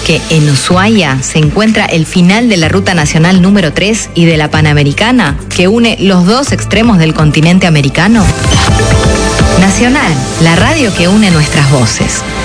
que en Ushuaia se encuentra el final de la Ruta Nacional número 3 y de la Panamericana, que une los dos extremos del continente americano? Nacional, la radio que une nuestras voces.